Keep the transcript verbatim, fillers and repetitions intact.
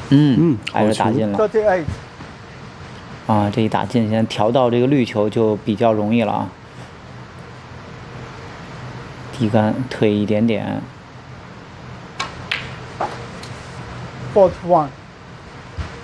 嗯， 嗯， 还是打进了。 thirty-eight。 啊，这一打进，现在调到这个绿球就比较容易了啊。低杆退一点点。 forty-one。